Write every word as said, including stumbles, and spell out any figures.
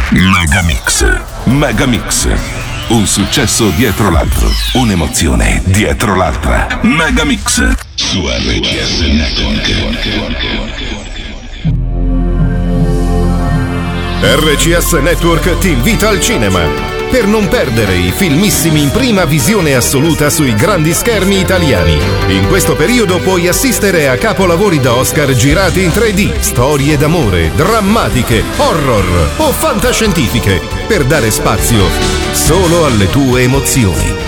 Megamix. Megamix. Un successo dietro l'altro. Un'emozione dietro l'altra. Megamix. Su R C S Network. R C S Network ti invita al cinema per non perdere i filmissimi in prima visione assoluta sui grandi schermi italiani. In questo periodo puoi assistere a capolavori da Oscar girati in tre D, storie d'amore, drammatiche, horror o fantascientifiche, per dare spazio solo alle tue emozioni.